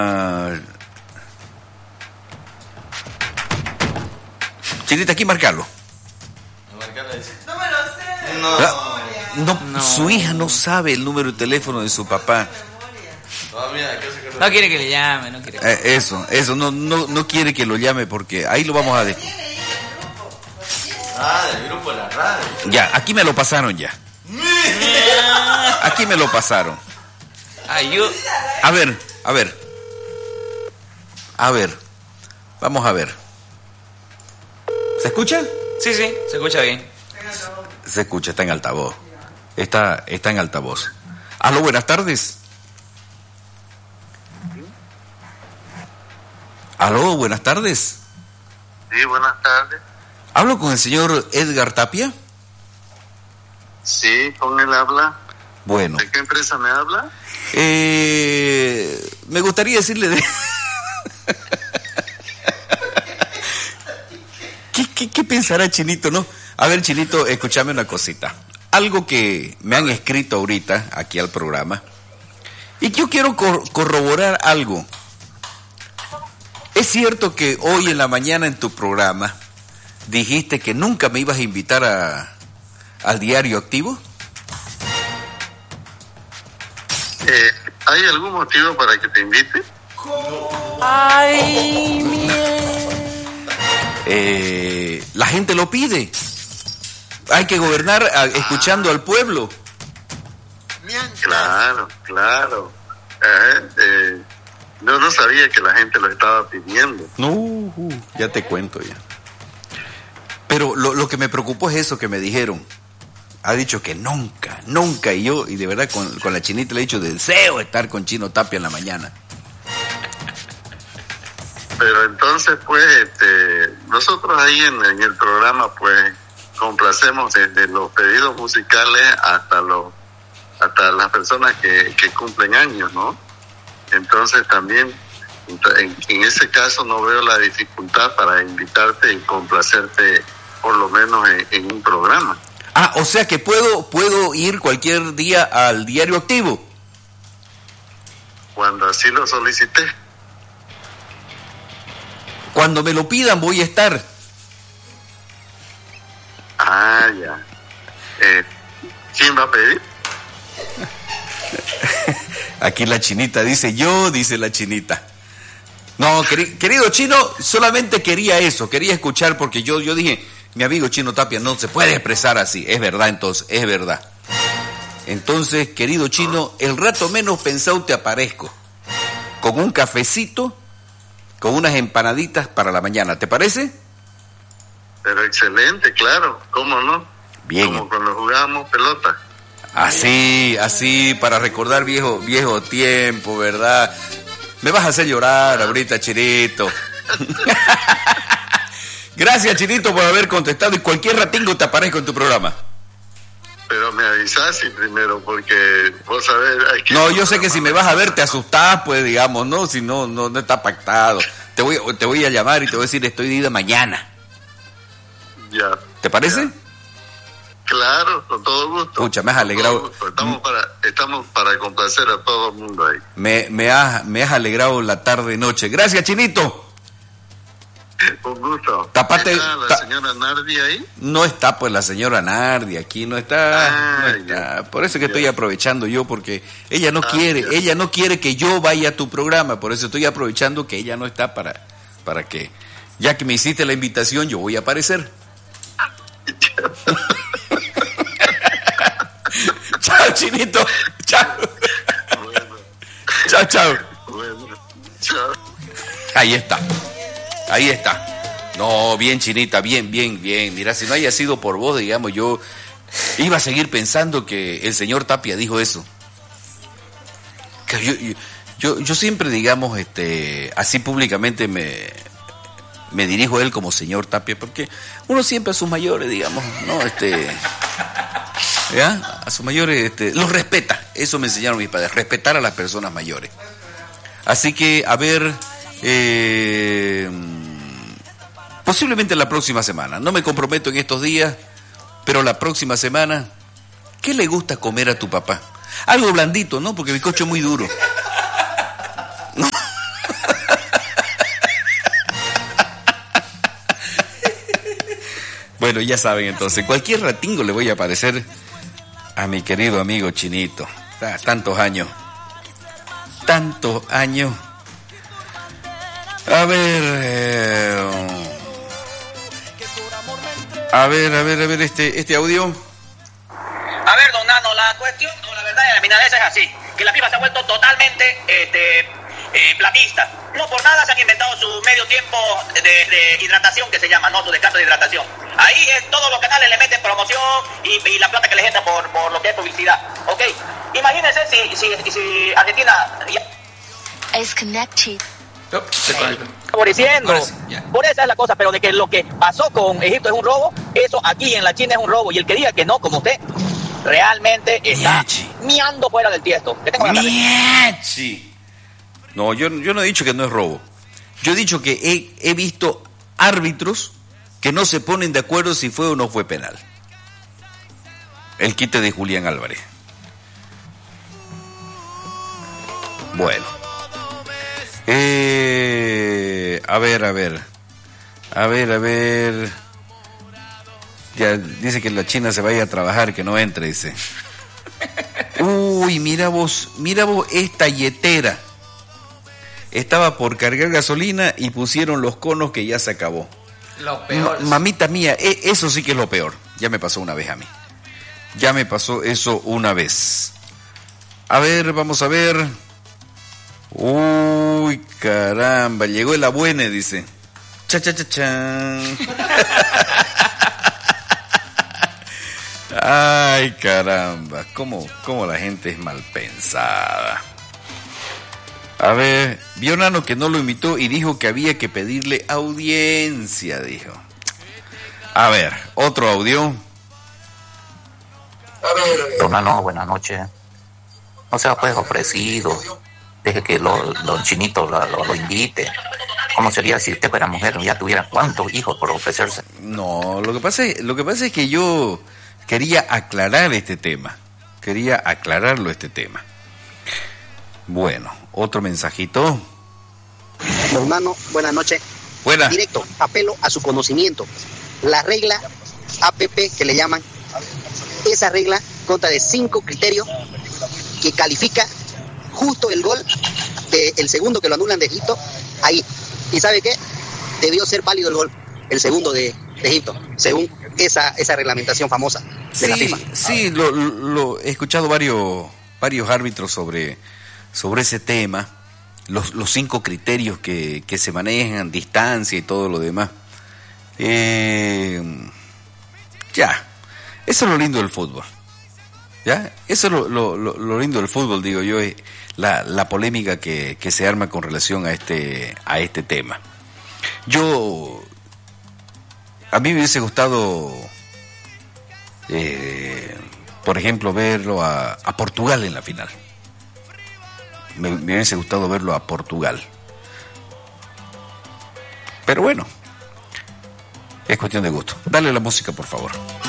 Chinita, aquí marcarlo. No me lo sé. No, su hija no sabe el número de teléfono de su papá. No quiere que le llame, no quiere. Eso, no quiere que lo llame porque ahí lo vamos a dejar. Del grupo de la radio. Ya, aquí me lo pasaron ya. Aquí me lo pasaron. A ver. Vamos a ver. ¿Se escucha? Sí, se escucha bien. Se escucha, está en altavoz. Está en altavoz. Aló, buenas tardes. Aló, buenas tardes. Sí, buenas tardes. ¿Hablo con el señor Edgar Tapia? Sí, con él habla. Bueno. ¿De qué empresa me habla? Me gustaría decirle de... ¿Qué pensará Chinito, no? A ver, Chinito, escúchame una cosita. Algo que me han escrito ahorita aquí al programa. Y yo quiero corroborar algo. ¿Es cierto que hoy en la mañana en tu programa dijiste que nunca me ibas a invitar al Diario Activo? ¿Hay algún motivo para que te invite? Ay, mierda. La gente lo pide. Hay que gobernar escuchando al pueblo. Claro. No sabía que la gente lo estaba pidiendo. No, ya te cuento ya. Pero lo que me preocupó es eso que me dijeron. Ha dicho que nunca, y de verdad con la Chinita le he dicho, deseo estar con Chino Tapia en la mañana. Pero entonces, pues, nosotros ahí en el programa, pues, complacemos desde los pedidos musicales hasta las personas que cumplen años, ¿no? Entonces también, en ese caso no veo la dificultad para invitarte y complacerte, por lo menos en un programa. O sea que puedo ir cualquier día al Diario Activo. Cuando así lo solicité. Cuando me lo pidan voy a estar. Ya. ¿Quién va a pedir? Aquí la Chinita dice la Chinita. No, querido Chino, solamente quería eso, quería escuchar porque yo dije, mi amigo Chino Tapia no se puede expresar así. Es verdad, entonces, es verdad. Entonces, querido Chino, el rato menos pensado te aparezco. Con un cafecito, con unas empanaditas para la mañana, ¿te parece? Pero excelente, claro, ¿cómo no? Bien. Como cuando jugábamos pelota. Así, para recordar viejo tiempo, ¿verdad? Me vas a hacer llorar ahorita, Chinito. Gracias, Chinito, por haber contestado y cualquier ratingo te aparezco en tu programa. Pero me avisás primero, porque vos sabés... No, yo sé que si me vas a ver te asustás, pues, digamos, ¿no? Si no está pactado. Te voy a llamar y te voy a decir, estoy de ida mañana. Ya. ¿Te parece? Ya. Claro, con todo gusto. Pucha, me has alegrado. Estamos para complacer a todo el mundo ahí. Me has alegrado la tarde noche. Gracias, Chinito. Un gusto. Tapate, ¿Está la señora Nardi ahí? No está, pues, la señora Nardi aquí, no está. Ya. Por eso que estoy aprovechando yo, porque ella no quiere que yo vaya a tu programa, por eso estoy aprovechando que ella no está para que, ya que me hiciste la invitación, yo voy a aparecer. Chao, Chinito. Chao. Bueno. Chao. Bueno, chao. Ahí está. No, bien, Chinita, bien. Mira, si no haya sido por vos, digamos, yo iba a seguir pensando que el señor Tapia dijo eso. Que yo siempre, digamos, así públicamente me dirijo a él como señor Tapia, porque uno siempre a sus mayores, digamos, ¿no? ¿Ya? A sus mayores, los respeta. Eso me enseñaron mis padres, respetar a las personas mayores. Así que, a ver, posiblemente la próxima semana, no me comprometo en estos días, pero la próxima semana, ¿qué le gusta comer a tu papá? Algo blandito, ¿no? Porque el bizcocho es muy duro. Bueno, ya saben entonces, cualquier ratingo le voy a aparecer a mi querido amigo Chinito. Tantos años. A ver, este audio. A ver, don Nano, la cuestión, o la verdad de la milanesa es así, que la piba se ha vuelto totalmente platista. No por nada se han inventado su medio tiempo de hidratación, que se llama, ¿no? Su descanso de hidratación. Ahí todos los canales le meten promoción y la plata que les entra por lo que es publicidad, ¿ok? Imagínense si Argentina... Es connected. Favoreciendo. Por esa es la cosa, pero de que lo que pasó con Egipto es un robo, eso aquí en la China es un robo. Y el que diga que no, como usted, realmente está miando fuera del tiesto. No, yo no he dicho que no es robo. Yo he dicho que he visto árbitros que no se ponen de acuerdo si fue o no fue penal. El quite de Julián Álvarez. Bueno. A ver. Ya dice que la China se vaya a trabajar, que no entre, dice. Uy, mira vos esta yetera. Estaba por cargar gasolina y pusieron los conos que ya se acabó. Lo peor. Mamita mía, eso sí que es lo peor. Ya me pasó una vez a mí. Ya me pasó eso una vez. A ver, vamos a ver. Uy, caramba, llegó el abuene, dice. Cha. Ay, caramba, cómo la gente es mal pensada. A ver, vio Nano que no lo invitó y dijo que había que pedirle audiencia, dijo. A ver, otro audio. Don Nano, buenas noches. No sea pues ofrecido. Deje que los chinitos lo invite. ¿Cómo sería si usted fuera mujer ya tuviera cuántos hijos por ofrecerse? No, lo que pasa es que yo quería aclarar este tema. Quería aclararlo este tema. Bueno, otro mensajito. Don Nano, buenas noches. Buenas. Directo, apelo a su conocimiento. La regla APP que le llaman, esa regla consta de 5 criterios que califica justo el gol del segundo que lo anulan de Egipto, ahí. ¿Y sabe qué? Debió ser válido el gol, el segundo de Egipto, según esa reglamentación famosa de la FIFA. Sí, lo he escuchado varios árbitros sobre ese tema, los 5 criterios que se manejan, distancia y todo lo demás. Ya, eso es lo lindo del fútbol. ¿Ya? Eso es lo lindo del fútbol, digo yo, es la polémica que se arma con relación a este tema. A mí me hubiese gustado, por ejemplo, verlo a Portugal en la final. Me hubiese gustado verlo a Portugal. Pero bueno, es cuestión de gusto. Dale la música, por favor.